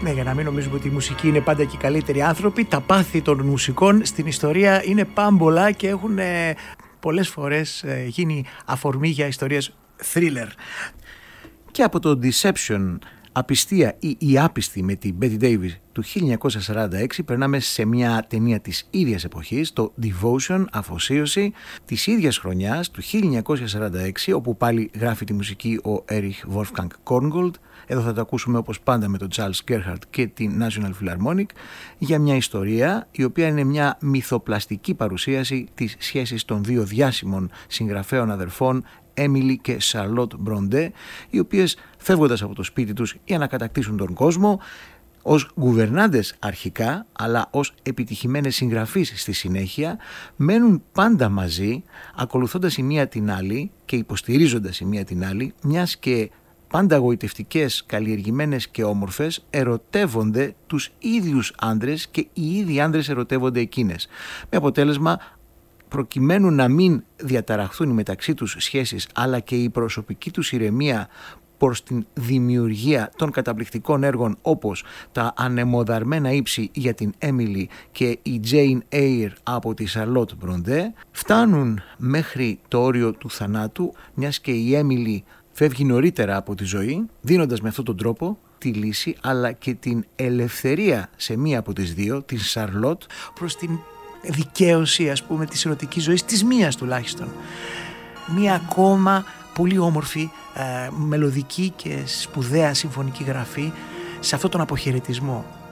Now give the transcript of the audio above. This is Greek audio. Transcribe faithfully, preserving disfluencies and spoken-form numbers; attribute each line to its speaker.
Speaker 1: Ναι, για να μην νομίζουμε ότι η μουσική είναι πάντα και οι καλύτεροι άνθρωποι, τα πάθη των μουσικών στην ιστορία είναι πάμπολα και έχουν ε, πολλές φορές ε, γίνει αφορμή για ιστορίες thriller. Και από το Deception, απιστία ή η άπιστη με την Betty Davis του χίλια εννιακόσια σαράντα έξι, περνάμε σε μια ταινία της ίδιας εποχής, το Devotion, αφοσίωση, της ίδιας χρονιάς του χίλια εννιακόσια σαράντα έξι, όπου πάλι γράφει τη μουσική ο Erich Wolfgang Korngold. Εδώ θα το ακούσουμε όπως πάντα με τον Charles Gerhardt και την National Philharmonic, για μια ιστορία η οποία είναι μια μυθοπλαστική παρουσίαση της σχέσης των δύο διάσημων συγγραφέων αδερφών Emily και Charlotte Brontë, οι οποίες φεύγοντας από το σπίτι τους για να κατακτήσουν τον κόσμο, ως γκουβερνάντες αρχικά, αλλά ως επιτυχημένες συγγραφείς στη συνέχεια, μένουν πάντα μαζί, ακολουθώντας η μία την άλλη και υποστηρίζοντας η μία την άλλη, μιας και πάντα γοητευτικές, καλλιεργημένες και όμορφες, ερωτεύονται τους ίδιους άντρες και οι ίδιοι άντρες ερωτεύονται εκείνες. Με αποτέλεσμα, προκειμένου να μην διαταραχθούν οι μεταξύ τους σχέσεις, αλλά και η προσωπική τους ηρεμία προς την δημιουργία των καταπληκτικών έργων όπως τα ανεμοδαρμένα ύψη για την Emily και η Jane Eyre από τη Charlotte Brontë, φτάνουν μέχρι το όριο του θανάτου, μιας και η Emily φεύγει νωρίτερα από τη ζωή, δίνοντας με αυτόν τον τρόπο τη λύση αλλά και την ελευθερία σε μία από τις δύο, την Charlotte, προς την δικαίωση, ας πούμε, της ερωτικής ζωής, της μίας τουλάχιστον. Μία ακόμα πολύ όμορφη, ε, μελωδική και σπουδαία συμφωνική γραφή σε αυτόν τον αποχαιρετισμό